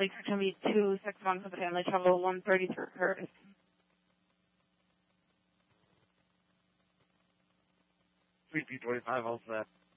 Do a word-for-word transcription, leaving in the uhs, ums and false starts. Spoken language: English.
Lake section be two six one for the family, travel one thirty through Curtis. three P twenty-five, all set.